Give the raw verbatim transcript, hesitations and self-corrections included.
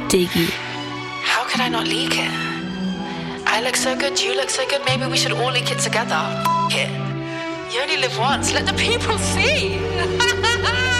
Diggy. How could I not leak it? I look so good, you look so good, maybe we should all leak it together. F- it. You only live once, let the people see.